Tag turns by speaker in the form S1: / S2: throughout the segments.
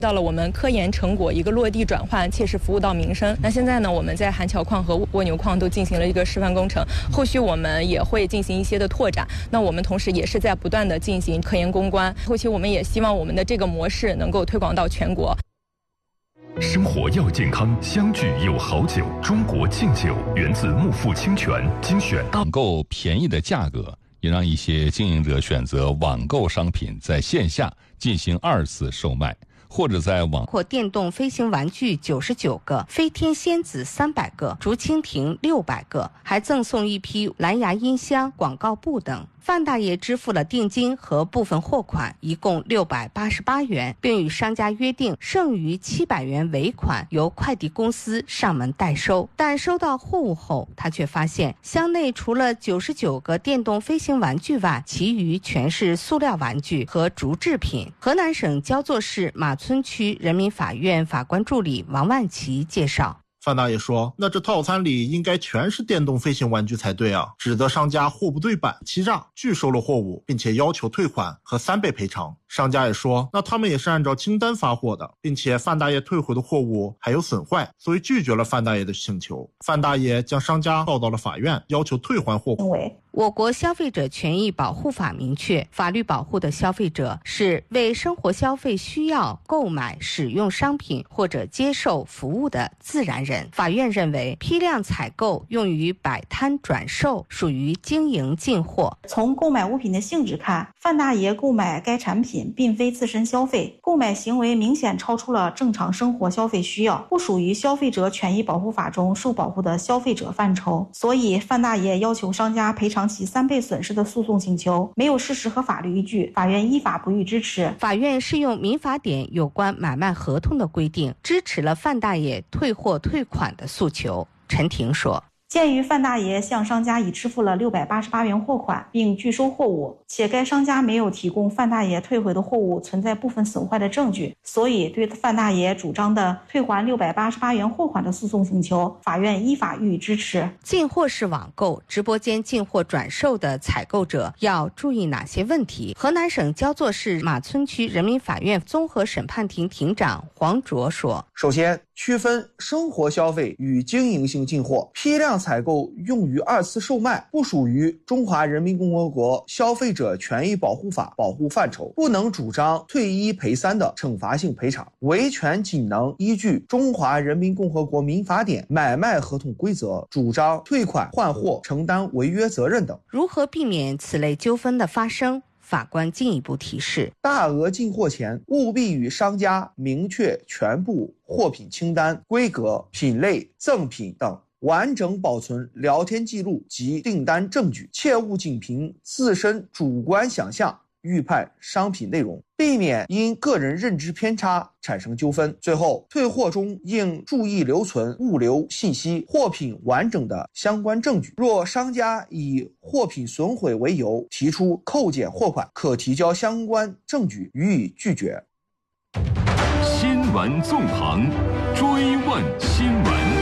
S1: 到了我们科研成果一个落地转换，切实服务到民生。那现在呢，我们在韩桥矿和蜗牛矿都进行了一个示范工程，后续我们也会进行一些的拓展。那我们同时也是在不断的进行科研攻关，后期我们也希望我们的这个模式能够推广到全国。
S2: 生活要健康，相聚有好酒。中国敬酒源自木富清泉，精选
S3: 网购便宜的价格，也让一些经营者选择网购商品在线下进行2次售卖，或者在网
S4: 或电动飞行玩具99个，飞天仙子300个，竹蜻蜓600个，还赠送一批蓝牙音箱、广告布等。范大爷支付了定金和部分货款，一共688元，并与商家约定剩余700元尾款由快递公司上门代收。但收到货物后，他却发现箱内除了99个电动飞行玩具外，其余全是塑料玩具和竹制品。河南省焦作市马村区人民法院法官助理王万奇介绍。
S5: 范大爷说，那这套餐里应该全是电动飞行玩具才对啊，指责商家货不对版、欺诈，拒收了货物，并且要求退款和3倍赔偿。商家也说，那他们也是按照清单发货的，并且范大爷退回的货物还有损坏，所以拒绝了范大爷的请求。范大爷将商家告到了法院，要求退还货款。
S4: 我国消费者权益保护法明确，法律保护的消费者是为生活消费需要购买、使用商品或者接受服务的自然人。法院认为，批量采购用于摆摊转售属于经营进货。
S6: 从购买物品的性质看，范大爷购买该产品并非自身消费，购买行为明显超出了正常生活消费需要，不属于消费者权益保护法中受保护的消费者范畴。所以，范大爷要求商家赔偿其3倍损失的诉讼请求没有事实和法律依据，法院依法不予支持。
S4: 法院适用民法典有关买卖合同的规定，支持了范大爷退货退款的诉求。陈婷说，
S6: 鉴于范大爷向商家已支付了688元货款并拒收货物，且该商家没有提供范大爷退回的货物存在部分损坏的证据，所以对范大爷主张的退还688元货款的诉讼请求，法院依法予以支持。
S4: 进货式网购、直播间进货转售的采购者要注意哪些问题？河南省焦作市马村区人民法院综合审判庭庭长黄卓说，
S7: 首先，区分生活消费与经营性进货，批量采购用于2次售卖，不属于中华人民共和国消费者权益保护法保护范畴，不能主张退1赔3的惩罚性赔偿，维权仅能依据中华人民共和国民法典买卖合同规则主张退款换货，承担违约责任等。
S4: 如何避免此类纠纷的发生？法官进一步提示，
S7: 大额进货前务必与商家明确全部货品清单、规格、品类、赠品等，完整保存聊天记录及订单证据，切勿仅凭自身主观想象预判商品内容，避免因个人认知偏差产生纠纷。最后，退货中应注意留存物流信息、货品完整的相关证据。若商家以货品损毁为由提出扣减货款，可提交相关证据予以拒绝。
S2: 新闻纵横，追问新闻。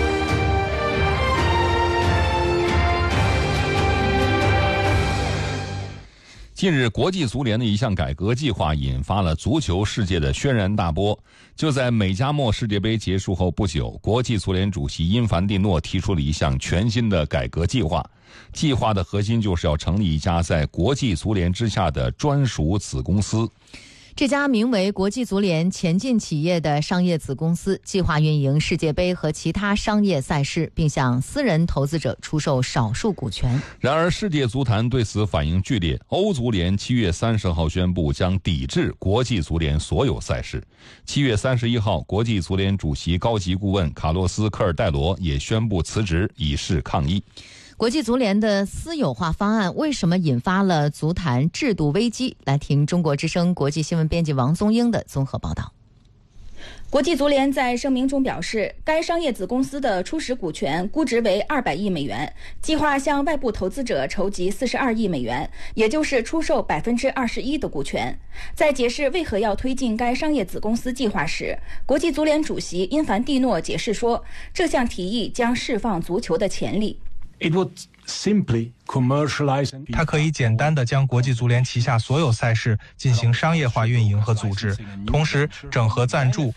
S3: 近日，国际足联的一项改革计划引发了足球世界的轩然大波。就在美加墨世界杯结束后不久，国际足联主席因凡蒂诺提出了一项全新的改革计划。计划的核心就是要成立一家在国际足联之下的专属子公司。
S8: 这家名为国际足联前进企业的商业子公司计划运营世界杯和其他商业赛事，并向私人投资者出售少数股权。
S3: 然而，世界足坛对此反应剧烈。欧足联7月30号宣布将抵制国际足联所有赛事。7月31号，国际足联主席高级顾问卡洛斯·科尔戴罗也宣布辞职，以示抗议。
S8: 国际足联的私有化方案为什么引发了足坛制度危机？来听中国之声国际新闻编辑王宗英的综合报道。
S9: 国际足联在声明中表示，该商业子公司的初始股权估值为200亿美元，计划向外部投资者筹集42亿美元，也就是出售21%的股权。在解释为何要推进该商业子公司计划时，国际足联主席因凡蒂诺解释说，这项提议将释放足球的潜力。
S10: 它可以简单地将国际足联旗下所有赛事进行商业化运营和组织，同时整合赞助、